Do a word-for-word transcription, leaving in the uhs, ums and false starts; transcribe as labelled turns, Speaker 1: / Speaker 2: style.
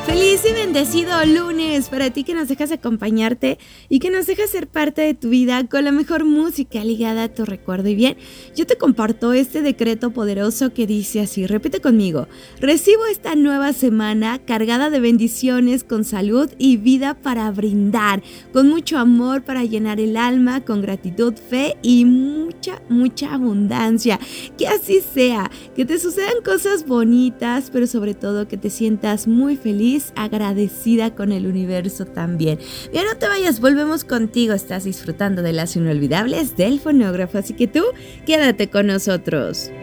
Speaker 1: Feliz y bendecido lunes para ti que nos dejas acompañarte y que nos dejas ser parte de tu vida con la mejor música ligada a tu recuerdo. Y bien, yo te comparto este decreto poderoso que dice así, repite conmigo: recibo esta nueva semana cargada de bendiciones, con salud y vida para brindar, con mucho amor para llenar el alma, con gratitud, fe y mucha, mucha abundancia. Que así sea, que te sucedan cosas bonitas, pero sobre todo que te sientas muy feliz, agradecida con el universo también. Ya no te vayas, volvemos contigo. Estás disfrutando de las inolvidables del fonógrafo, así que tú quédate con nosotros.